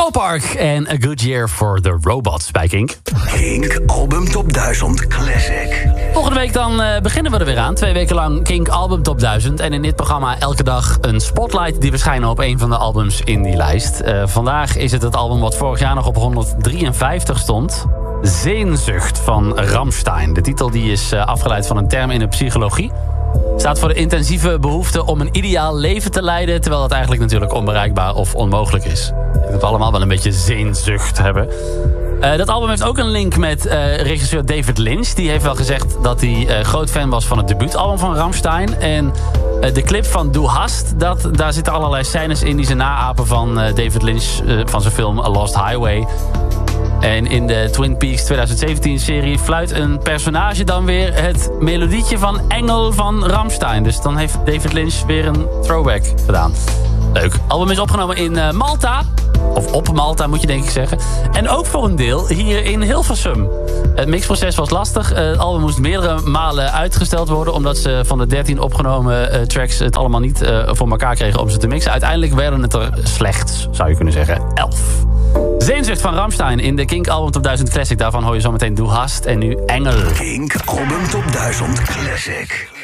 Copark en A Good Year for the Robots bij Kink. Kink Album Top 1000 Classic. Volgende week dan beginnen we er weer aan. 2 weken lang Kink Album Top 1000. En in dit programma elke dag een spotlight die verschijnen op een van de albums in die lijst. Vandaag is het album wat vorig jaar nog op 153 stond. Sehnsucht van Rammstein. De titel die is afgeleid van een term in de psychologie. Staat voor de intensieve behoefte om een ideaal leven te leiden, terwijl dat eigenlijk natuurlijk onbereikbaar of onmogelijk is. Dat we allemaal wel een beetje zeenzucht hebben. Dat album heeft ook een link met regisseur David Lynch. Die heeft wel gezegd dat hij groot fan was van het debuutalbum van Rammstein. En de clip van Du Hast, daar zitten allerlei scènes in die ze naapen van David Lynch van zijn film A Lost Highway. En in de Twin Peaks 2017-serie fluit een personage dan weer het melodietje van Engel van Rammstein. Dus dan heeft David Lynch weer een throwback gedaan. Leuk. Het album is opgenomen in Malta. Of op Malta moet je denk ik zeggen. En ook voor een deel hier in Hilversum. Het mixproces was lastig. Het album moest meerdere malen uitgesteld worden, omdat ze van de 13 opgenomen tracks het allemaal niet voor elkaar kregen om ze te mixen. Uiteindelijk werden het er slechts, zou je kunnen zeggen, 11. Sehnsucht van Rammstein in de Kink Album Top 1000 Classic. Daarvan hoor je zometeen Du Hast en nu Engel. Kink Album Top 1000 Classic.